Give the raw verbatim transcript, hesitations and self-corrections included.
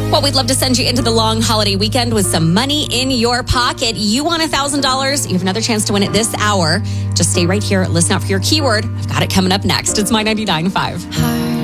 Well, we'd love to send you into the long holiday weekend with some money in your pocket. You won one thousand dollars. You have another chance to win it this hour. Just stay right here. Listen out for your keyword. I've got it coming up next. It's My ninety-nine point five.